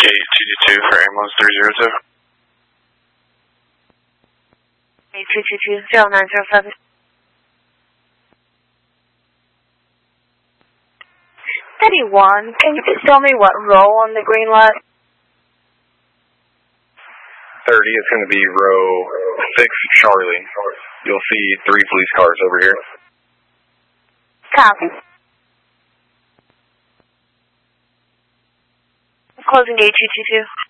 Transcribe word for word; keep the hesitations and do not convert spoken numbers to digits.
Gate two two two for ambulance three zero two. Gate two two two, zero nine zero seven. thirty-one, can you please tell me what row on the green light? thirty is going to be row six, Charlie. You'll see three police cars over here. Copy. Closing gate two two two.